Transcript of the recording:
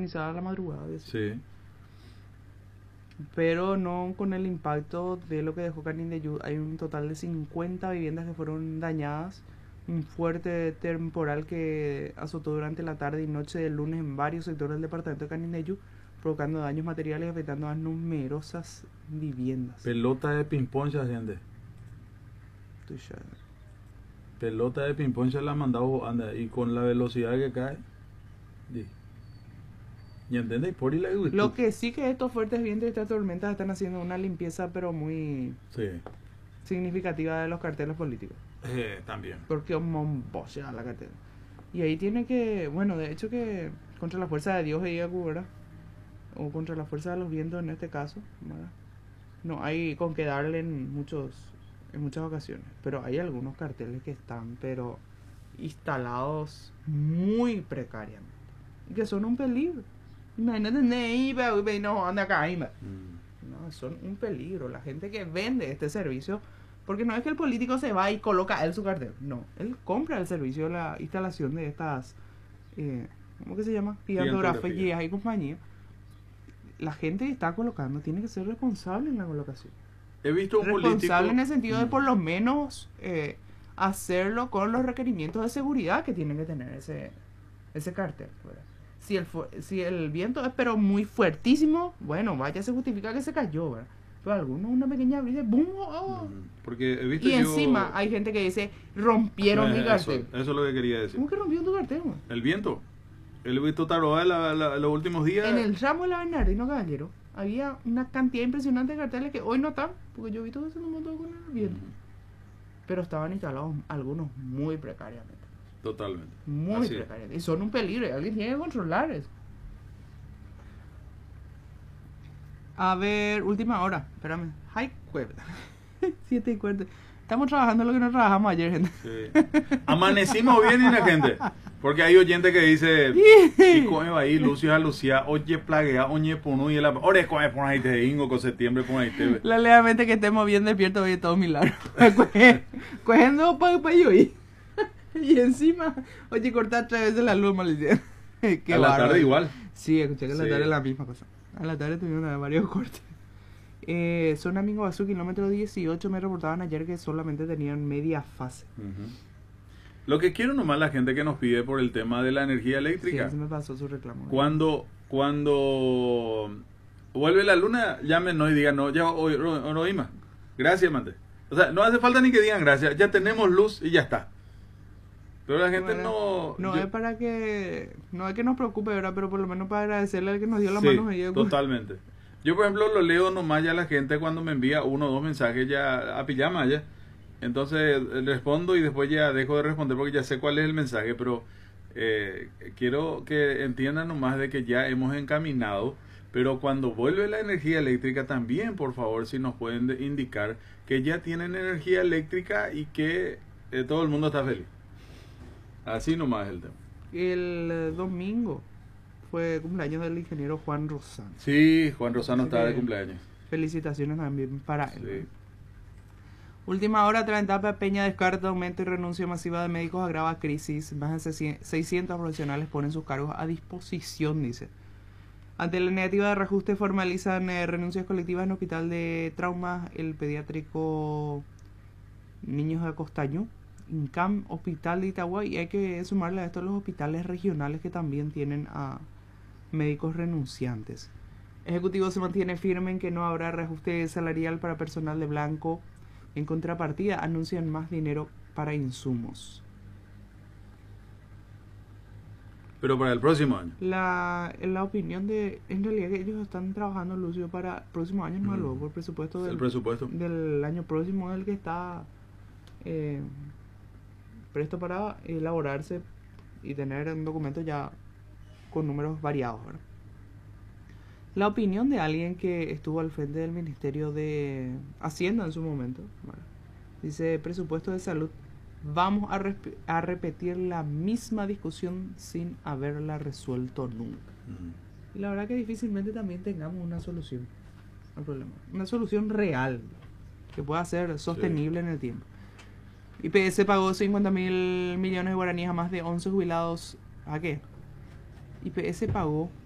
organizada a la madrugada. Y así. Sí. Pero no con el impacto de lo que dejó Canindeyú. Hay un total de 50 viviendas que fueron dañadas. Un fuerte temporal que azotó durante la tarde y noche del lunes en varios sectores del departamento de Canindeyú, provocando daños materiales y afectando a numerosas viviendas. Pelota de ping-pong ya gente. Pelota de ping-pong se la ha mandado, anda, y con la velocidad que cae. ¿Y entendés? Por ahí la Lo que sí que estos fuertes vientos y estas tormentas están haciendo una limpieza pero muy sí. significativa de los carteles políticos. También. Porque un momboche a la cartera. Y ahí tiene que, bueno, de hecho que contra la fuerza de Dios ella ¿verdad? O contra la fuerza de los vientos en este caso, ¿verdad? No hay con qué darle en muchas ocasiones. Pero hay algunos carteles que están, pero instalados muy precariamente. Y que son un peligro. Imagínate, no, anda acá, no, son un peligro. La gente que vende este servicio, porque no es que el político se va y coloca él su cartel, no, él compra el servicio de la instalación de estas, ¿cómo que se llama? Gigantografías y compañía. La gente que está colocando tiene que ser responsable en la colocación. He visto un responsable político en el sentido de por lo menos hacerlo con los requerimientos de seguridad que tiene que tener ese cartel, ¿verdad? Si el viento es pero muy fuertísimo, bueno, vaya, se justifica que se cayó, ¿verdad? Pero algunos una pequeña brisa, ¡boom! ¡Oh! Porque he visto Y encima hay gente que dice, rompieron mi cartel. Eso es lo que quería decir. ¿Cómo que rompieron tu cartel, man? El viento. He visto taroa los últimos días. En el ramo de la Bernardino Caballero había una cantidad impresionante de carteles que hoy no están, porque yo vi todo eso con el viento. Pero estaban instalados algunos muy precariamente. Totalmente. Muy precariamente. Y son un peligro y alguien tiene que controlar eso. A ver, última hora. Espérame. Hi, 7:15. Estamos trabajando lo que no trabajamos ayer, gente. Sí. Amanecimos bien, y la gente. Porque hay oyente que dice, y coge ahí, Lucio a Lucía, oye, plaguea, oye, punu, y el ore, coge, pon ahí te ingo, con septiembre, pon ahí te. La legalmente que estemos bien despiertos hoy es todo milagro. Cogiendo pa' yo y encima, oye, cortar 3 veces la luz, maldición. A la tarde igual. Sí, escuché que a la tarde es la misma cosa. A la tarde tuvieron varios cortes. Zona Mingo Bazú, kilómetro 18, me reportaban ayer que solamente tenían media fase. Lo que quiero nomás la gente que nos pide por el tema de la energía eléctrica. Sí, se me pasó su reclamo. Cuando vuelve la luna, llámenos y digan, no, ya hoy más. Gracias, mante. O sea, no hace falta ni que digan gracias, ya tenemos luz y ya está. Pero la gente es para que, no es que nos preocupe, ¿verdad? Pero por lo menos para agradecerle al que nos dio la sí, mano. Totalmente. Yo, por ejemplo, lo leo nomás ya la gente cuando me envía 1 o 2 mensajes ya a pijama ya. Entonces respondo y después ya dejo de responder porque ya sé cuál es el mensaje, pero quiero que entiendan nomás de que ya hemos encaminado, pero cuando vuelve la energía eléctrica también, por favor, si nos pueden indicar que ya tienen energía eléctrica y que todo el mundo está feliz. Así nomás es el tema. El domingo fue cumpleaños del ingeniero Juan Rosano. Sí, Juan Rosano estaba de cumpleaños. Felicitaciones también para él. Sí. Última hora, otra etapa, Peña descarta aumento y renuncia masiva de médicos, agrava crisis. Más de 600 profesionales ponen sus cargos a disposición, dice. Ante la negativa de reajuste, formalizan renuncias colectivas en el hospital de traumas, el pediátrico Niños de Acostaño, INCAM, Hospital de Itagüí, y hay que sumarle a esto los hospitales regionales que también tienen a médicos renunciantes. Ejecutivo se mantiene firme en que no habrá reajuste salarial para personal de blanco. En contrapartida, anuncian más dinero para insumos. Pero para el próximo año. La opinión de, en realidad, que ellos están trabajando, Lucio, para el próximo año, no luego, por presupuesto del año próximo, es el que está presto para elaborarse y tener un documento ya con números variados, ¿verdad? La opinión de alguien que estuvo al frente del Ministerio de Hacienda en su momento, ¿verdad? Dice, presupuesto de salud, vamos a repetir la misma discusión sin haberla resuelto nunca. Y la verdad que difícilmente también tengamos una solución al problema. Una solución real, que pueda ser sostenible en el tiempo. IPS pagó 50.000 millones de guaraníes a más de 11 jubilados. ¿A qué? IPS pagó